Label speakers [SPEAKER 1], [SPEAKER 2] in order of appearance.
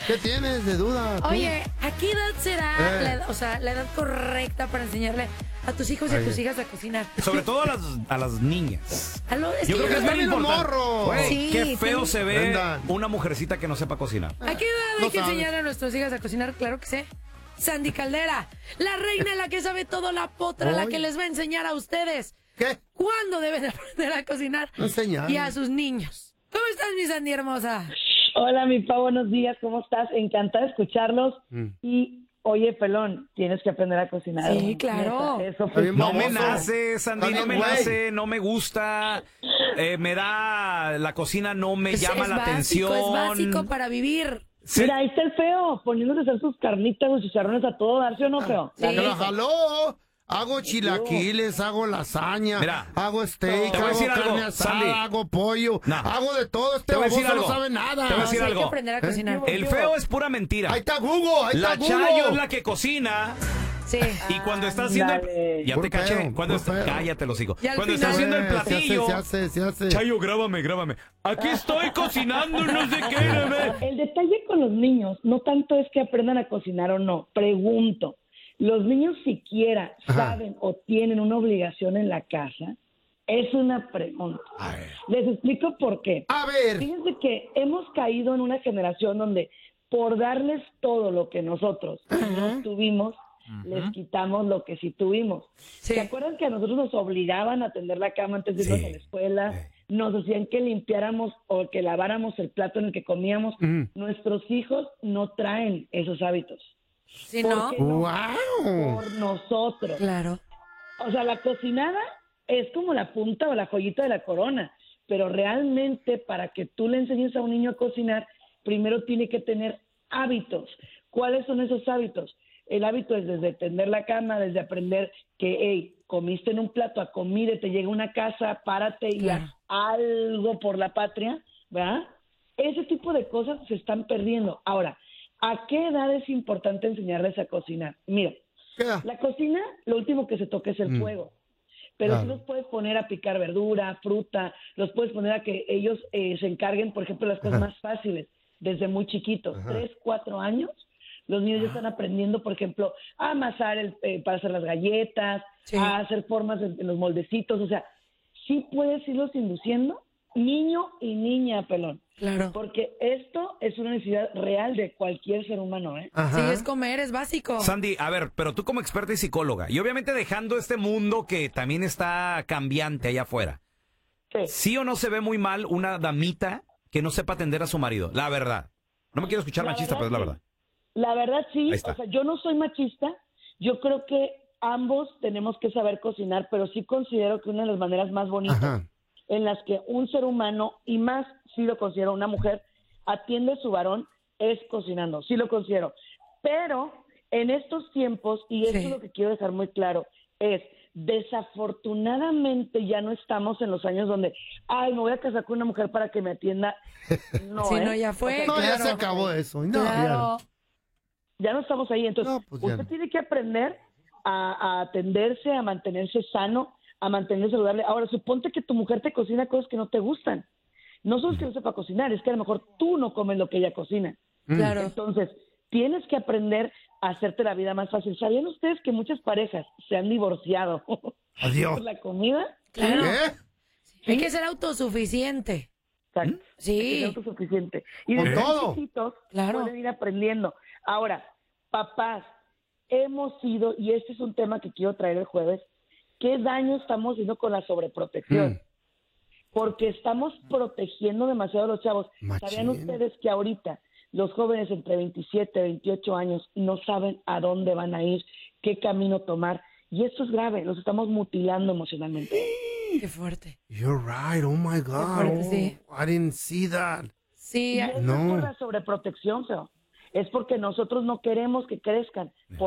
[SPEAKER 1] ¿Qué tienes de duda? ¿Tú?
[SPEAKER 2] Oye, ¿a qué edad será la edad correcta para enseñarle a tus hijos y a tus hijas a cocinar?
[SPEAKER 3] Sobre todo a las niñas.
[SPEAKER 2] Es
[SPEAKER 3] Yo creo que es bien importante.
[SPEAKER 1] morro.
[SPEAKER 3] Güey,
[SPEAKER 2] Sí,
[SPEAKER 3] qué feo se ve
[SPEAKER 1] Brenda.
[SPEAKER 3] una mujercita que no sepa cocinar.
[SPEAKER 2] ¿A qué edad hay
[SPEAKER 1] No
[SPEAKER 2] que
[SPEAKER 1] sabes.
[SPEAKER 2] enseñar a nuestras hijas a cocinar? Claro que sé. Sandy Caldera, la reina, la que sabe todo, la potra, la
[SPEAKER 1] Ay.
[SPEAKER 2] que les va a enseñar a ustedes
[SPEAKER 1] ¿Qué?
[SPEAKER 2] cuándo deben aprender a cocinar
[SPEAKER 1] Enseñar.
[SPEAKER 2] y a sus niños. ¿Cómo estás, mi Sandy hermosa?
[SPEAKER 4] Hola, mi Pau, buenos días, ¿cómo estás? Encantada de escucharlos. Y, oye, Pelón, tienes que aprender a cocinar.
[SPEAKER 2] Sí, claro.
[SPEAKER 4] Neta, eso
[SPEAKER 1] Está bien
[SPEAKER 3] No me
[SPEAKER 1] baboso.
[SPEAKER 3] nace, Sandy,
[SPEAKER 1] Está
[SPEAKER 3] no me
[SPEAKER 1] bien, güey.
[SPEAKER 3] nace, no me gusta, la cocina no me llama
[SPEAKER 2] es
[SPEAKER 3] la
[SPEAKER 2] básico,
[SPEAKER 3] atención.
[SPEAKER 2] es básico para vivir.
[SPEAKER 3] Sí.
[SPEAKER 4] Mira, ahí está el feo, poniéndose a hacer sus carnitas, sus chicharrones a todo dar, ¿sí o no, feo?
[SPEAKER 2] Sí.
[SPEAKER 1] Que la jaló. Hago chilaquiles, hago lasaña,
[SPEAKER 3] Mira,
[SPEAKER 1] hago steak,
[SPEAKER 3] te voy a
[SPEAKER 1] hago
[SPEAKER 3] decir algo,
[SPEAKER 1] carne asada,
[SPEAKER 3] Sandy.
[SPEAKER 1] hago pollo,
[SPEAKER 3] No.
[SPEAKER 1] hago de todo. Este
[SPEAKER 3] Te voy a decir
[SPEAKER 1] baboso no
[SPEAKER 3] algo.
[SPEAKER 1] sabe nada.
[SPEAKER 3] Te voy a
[SPEAKER 2] Sí,
[SPEAKER 3] decir
[SPEAKER 2] hay
[SPEAKER 3] algo.
[SPEAKER 2] que aprender a cocinar.
[SPEAKER 3] El feo es pura mentira.
[SPEAKER 1] Ahí está Google, ahí
[SPEAKER 3] La
[SPEAKER 1] está Google.
[SPEAKER 3] Chayo es la que cocina.
[SPEAKER 2] Sí.
[SPEAKER 3] Y cuando está haciendo
[SPEAKER 4] Ándale.
[SPEAKER 3] ya
[SPEAKER 1] Puro
[SPEAKER 3] te caché.
[SPEAKER 1] pedo,
[SPEAKER 3] Cuando
[SPEAKER 1] puro pedo.
[SPEAKER 3] cállate los hijos.
[SPEAKER 2] Y al
[SPEAKER 3] Cuando
[SPEAKER 2] final-
[SPEAKER 3] está haciendo el platillo.
[SPEAKER 1] Se hace.
[SPEAKER 3] Chayo, grábame. Aquí estoy cocinando, no sé qué. bebé.
[SPEAKER 4] El detalle con los niños no tanto es que aprendan a cocinar o no, pregunto. ¿Los niños siquiera
[SPEAKER 1] Ajá.
[SPEAKER 4] saben o tienen una obligación en la casa? Es una pregunta.
[SPEAKER 1] A ver.
[SPEAKER 4] Les explico por qué.
[SPEAKER 1] A ver.
[SPEAKER 4] Fíjense que hemos caído en una generación donde por darles todo lo que nosotros no tuvimos, les quitamos lo que sí tuvimos.
[SPEAKER 2] Sí.
[SPEAKER 4] ¿Se acuerdan que a nosotros nos obligaban a tender la cama antes de irnos
[SPEAKER 3] Sí.
[SPEAKER 4] a la escuela? Nos decían que limpiáramos o que laváramos el plato en el que comíamos. Nuestros hijos no traen esos hábitos.
[SPEAKER 2] ¿Sí,
[SPEAKER 4] ¿Por
[SPEAKER 2] no?
[SPEAKER 4] qué no?
[SPEAKER 1] ¡Wow!
[SPEAKER 4] Por nosotros.
[SPEAKER 2] Claro.
[SPEAKER 4] O sea, la cocinada es como la punta o la joyita de la corona, pero realmente para que tú le enseñes a un niño a cocinar, primero tiene que tener hábitos. ¿Cuáles son esos hábitos? El hábito es desde tender la cama, desde aprender que, hey, comiste en un plato, a comida, te llega una casa, párate y
[SPEAKER 2] Claro.
[SPEAKER 4] haz algo por la patria, ¿verdad? Ese tipo de cosas se están perdiendo. Ahora, ¿a qué edad es importante enseñarles a cocinar? Mira,
[SPEAKER 1] Queda.
[SPEAKER 4] la cocina, lo último que se toca es el fuego. Pero
[SPEAKER 1] Claro.
[SPEAKER 4] sí los puedes poner a picar verdura, fruta, los puedes poner a que ellos se encarguen, por ejemplo, de las cosas más fáciles, desde muy chiquitos, 3, 4 años. Los niños ya están aprendiendo, por ejemplo, a amasar para hacer las galletas,
[SPEAKER 2] Sí.
[SPEAKER 4] a hacer formas en los moldecitos. O sea, sí puedes irlos induciendo, niño y niña, Pelón.
[SPEAKER 2] Claro.
[SPEAKER 4] Porque esto es una necesidad real de cualquier ser humano, ¿eh?
[SPEAKER 1] Ajá.
[SPEAKER 2] Sí, es comer, es básico.
[SPEAKER 3] Sandy, a ver, pero tú como experta y psicóloga, y obviamente dejando este mundo que también está cambiante allá afuera,
[SPEAKER 4] Sí.
[SPEAKER 3] ¿sí o no se ve muy mal una damita que no sepa atender a su marido? La verdad. No me quiero escuchar
[SPEAKER 4] La
[SPEAKER 3] machista, pero es la
[SPEAKER 4] verdad,
[SPEAKER 3] verdad.
[SPEAKER 4] La verdad sí,
[SPEAKER 3] Ahí está.
[SPEAKER 4] o sea, yo no soy machista, yo creo que ambos tenemos que saber cocinar, pero sí considero que una de las maneras más bonitas
[SPEAKER 1] Ajá.
[SPEAKER 4] en las que un ser humano, y más si lo considero una mujer, atiende a su varón es cocinando, sí lo considero. Pero en estos tiempos, y esto
[SPEAKER 2] Sí.
[SPEAKER 4] es lo que quiero dejar muy claro, es desafortunadamente ya no estamos en los años donde, ay, me voy a casar con una mujer para que me atienda. No,
[SPEAKER 2] Sí,
[SPEAKER 4] ¿eh?
[SPEAKER 2] no, ya fue.
[SPEAKER 1] No, ya
[SPEAKER 2] claro.
[SPEAKER 1] se acabó eso. No,
[SPEAKER 2] Claro.
[SPEAKER 4] Ya no estamos ahí. Entonces,
[SPEAKER 1] No, pues ya
[SPEAKER 4] usted
[SPEAKER 1] no.
[SPEAKER 4] tiene que aprender a atenderse, a mantenerse sano, a mantenerse saludable. Ahora, suponte que tu mujer te cocina cosas que no te gustan. No solo es que no sepa cocinar, es que a lo mejor tú no comes lo que ella cocina.
[SPEAKER 2] Claro.
[SPEAKER 4] Entonces, tienes que aprender a hacerte la vida más fácil. ¿Sabían ustedes que muchas parejas se han divorciado
[SPEAKER 1] Adiós.
[SPEAKER 4] por la comida?
[SPEAKER 2] Claro.
[SPEAKER 1] ¿Qué?
[SPEAKER 2] Hay que ser autosuficiente.
[SPEAKER 4] Exacto.
[SPEAKER 2] Sí.
[SPEAKER 4] Hay que ser autosuficiente. Y
[SPEAKER 1] Con
[SPEAKER 4] desde
[SPEAKER 1] todo.
[SPEAKER 4] chiquitos
[SPEAKER 2] Claro.
[SPEAKER 4] pueden ir aprendiendo. Ahora, papás, hemos sido, y este es un tema que quiero traer el jueves, ¿qué daño estamos haciendo con la sobreprotección? Porque estamos protegiendo demasiado a los chavos.
[SPEAKER 1] Machín.
[SPEAKER 4] ¿Sabían ustedes que ahorita los jóvenes entre 27 y 28 años no saben a dónde van a ir, qué camino tomar? Y esto es grave, los estamos mutilando emocionalmente.
[SPEAKER 2] Qué fuerte.
[SPEAKER 1] You're right. Oh my God.
[SPEAKER 2] fuerte, sí.
[SPEAKER 1] Oh, I didn't see that.
[SPEAKER 2] Sí,
[SPEAKER 4] Y eso
[SPEAKER 1] No.
[SPEAKER 4] es por la sobreprotección, feo. Es porque nosotros no queremos que crezcan.